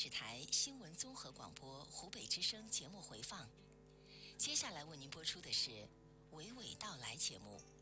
视台新闻综合广播湖北之声节目回放。接下来为您播出的是娓娓道来节目。